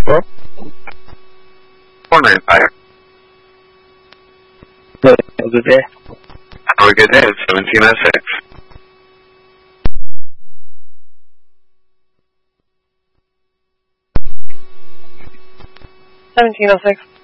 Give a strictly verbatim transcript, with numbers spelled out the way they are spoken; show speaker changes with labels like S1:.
S1: four.
S2: four nine five.
S1: Good. Have a good day.
S2: Have a good day. It's seventeen oh six.
S3: seventeen oh six.